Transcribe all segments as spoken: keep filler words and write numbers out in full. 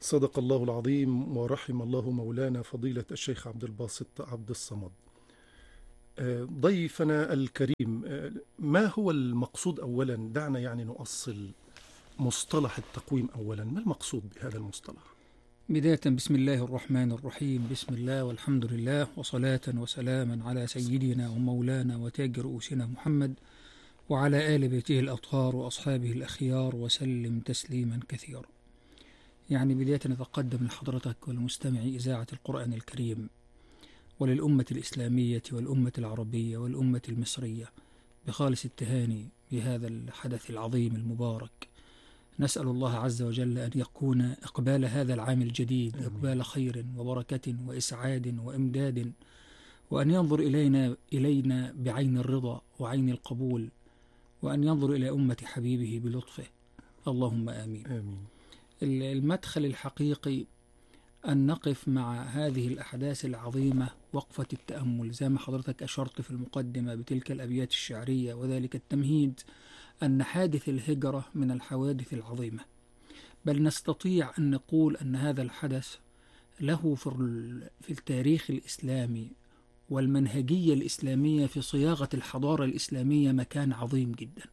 صدق الله العظيم ورحم الله مولانا فضيلة الشيخ عبد الباسط عبد الصمد. آه، ضيفنا الكريم، آه، ما هو المقصود أولا؟ دعنا يعني نؤصل مصطلح التقويم أولا. ما المقصود بهذا المصطلح؟ بداية بسم الله الرحمن الرحيم. بسم الله والحمد لله وصلاة وسلاما على سيدنا ومولانا وتاج رؤوسنا محمد وعلى آل بيته الأطهار وأصحابه الأخيار وسلم تسليما كثيرا. يعني بداية نتقدم لحضرتك والمستمع إذاعة القرآن الكريم وللأمة الإسلامية والأمة العربية والأمة المصرية بخالص التهاني بهذا الحدث العظيم المبارك. نسأل الله عز وجل أن يكون إقبال هذا العام الجديد آمين. إقبال خير وبركة وإسعاد وإمداد، وأن ينظر إلينا إلينا بعين الرضا وعين القبول، وأن ينظر إلى أمة حبيبه بلطفه. اللهم آمين. آمين. المدخل الحقيقي أن نقف مع هذه الأحداث العظيمة وقفة التأمل، زي ما حضرتك أشرت في المقدمة بتلك الأبيات الشعرية وذلك التمهيد، أن حادث الهجرة من الحوادث العظيمة، بل نستطيع أن نقول أن هذا الحدث له في التاريخ الإسلامي والمنهجية الإسلامية في صياغة الحضارة الإسلامية مكان عظيم جدا.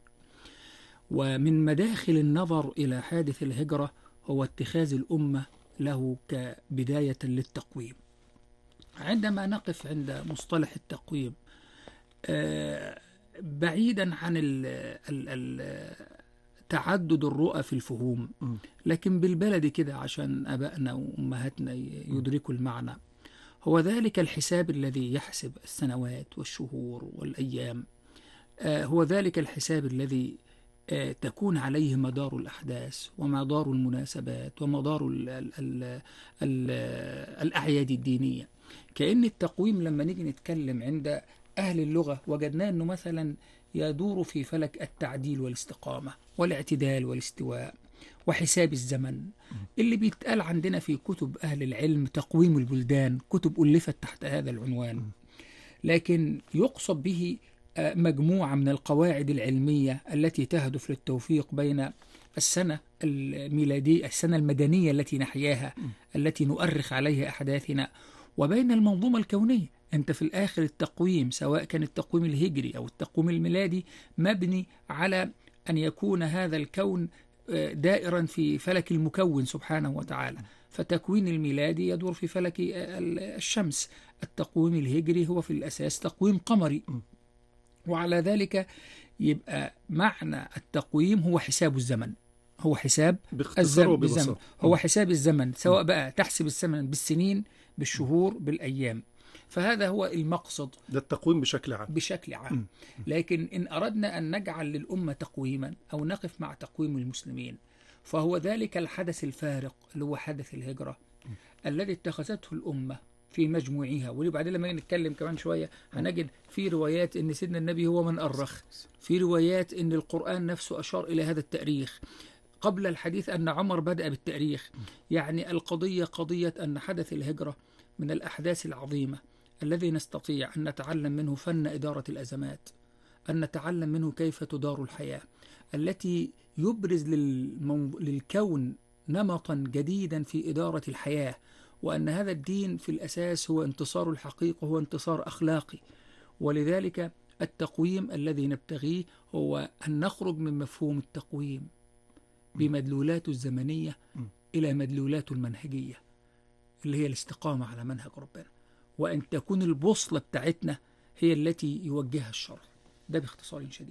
ومن مداخل النظر إلى حادث الهجرة هو اتخاذ الأمة له كبداية للتقويم. عندما نقف عند مصطلح التقويم آه بعيدا عن ال ال ال تعدد الرؤى في الفهوم، لكن بالبلد كده عشان أبائنا وأمهاتنا يدركوا المعنى، هو ذلك الحساب الذي يحسب السنوات والشهور والأيام، آه هو ذلك الحساب الذي آه تكون عليه مدار الأحداث ومدار المناسبات ومدار ال ال ال ال الأعياد الدينية. كأن التقويم لما نيجي نتكلم عند أهل اللغة وجدناه أنه مثلا يدور في فلك التعديل والاستقامة والاعتدال والاستواء وحساب الزمن، اللي بيتقال عندنا في كتب أهل العلم تقويم البلدان، كتب ألفت تحت هذا العنوان، لكن يقصد به مجموعة من القواعد العلمية التي تهدف للتوفيق بين السنة الميلادية السنة المدنية التي نحياها التي نؤرخ عليها أحداثنا وبين المنظومة الكونية. أنت في الآخر التقويم سواء كان التقويم الهجري أو التقويم الميلادي مبني على أن يكون هذا الكون دائرا في فلك المكون سبحانه وتعالى، فتكوين الميلادي يدور في فلك الشمس، التقويم الهجري هو في الأساس تقويم قمري. وعلى ذلك يبقى معنى التقويم هو حساب الزمن، هو حساب باختصار وببساطة هو حساب الزمن، سواء بقى تحسب الزمن بالسنين بالشهور بالأيام. فهذا هو المقصد، ده التقويم بشكل عام بشكل عام. لكن إن أردنا أن نجعل للأمة تقويما أو نقف مع تقويم المسلمين، فهو ذلك الحدث الفارق اللي هو حدث الهجرة الذي اتخذته الأمة في مجموعها. وبعدين لما نتكلم كمان شوية هنجد في روايات أن سيدنا النبي هو من أرخ، في روايات أن القرآن نفسه أشار إلى هذا التأريخ، قبل الحديث أن عمر بدأ بالتأريخ. يعني القضية قضية أن حدث الهجرة من الأحداث العظيمة الذي نستطيع أن نتعلم منه فن إدارة الأزمات، أن نتعلم منه كيف تدار الحياة، التي يبرز للمو... للكون نمطا جديدا في إدارة الحياة، وأن هذا الدين في الأساس هو انتصار الحقيقة، هو انتصار أخلاقي. ولذلك التقويم الذي نبتغيه هو أن نخرج من مفهوم التقويم بمدلولاته الزمنية إلى مدلولاته المنهجية اللي هي الاستقامة على منهج ربنا، وأن تكون البوصلة بتاعتنا هي التي يوجهها الشرع. ده باختصار شديد.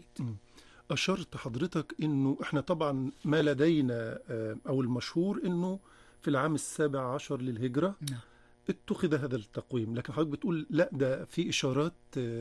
أشرت حضرتك أنه إحنا طبعا ما لدينا أو المشهور أنه في العام السابع عشر للهجرة نعم. اتخذ هذا التقويم، لكن حضرتك بتقول لا، ده في إشارات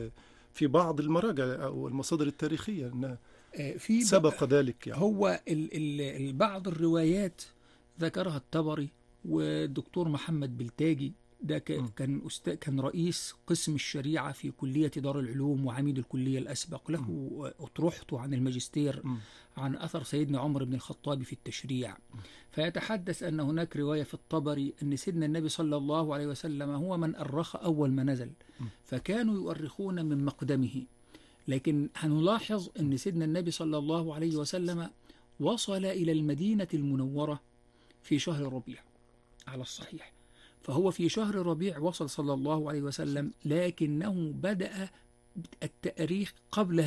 في بعض المراجع أو المصادر التاريخية أنها في سبق ذلك. يعني هو ال ال بعض الروايات ذكرها الطبري والدكتور محمد بلتاجي، ده كان أستاذ كان رئيس قسم الشريعة في كلية دار العلوم وعميد الكلية الأسبق له أطروحته عن الماجستير عن أثر سيدنا عمر بن الخطاب في التشريع. فيتحدث أن هناك رواية في الطبري أن سيدنا النبي صلى الله عليه وسلم هو من أرخ أول ما نزل، فكانوا يؤرخون من مقدمه. لكن هنلاحظ أن سيدنا النبي صلى الله عليه وسلم وصل إلى المدينة المنورة في شهر الربيع، على الصحيح. فهو في شهر ربيع وصل صلى الله عليه وسلم، لكنه بدأ التأريخ قبل